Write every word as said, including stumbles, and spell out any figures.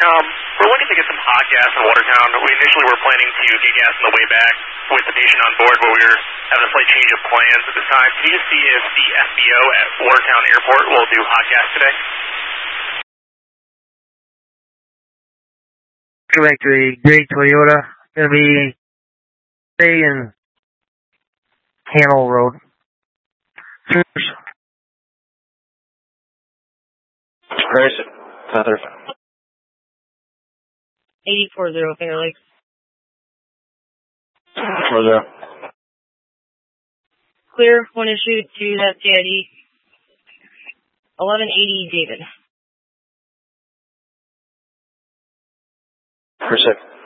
Watertown. We're looking to get some hot gas in Watertown. We initially were planning to get gas on the way back with the patient on board, but we were having a slight change of plans at this time. Can you just see if the F B O at Watertown Airport will do hot gas today? Directory, Great Toyota, gonna be stay in Hannell Road. Where is it? Father. eight four zero Finger Lakes. four zero. Clear, one issue to that C I D. eleven eighty David. Per sec.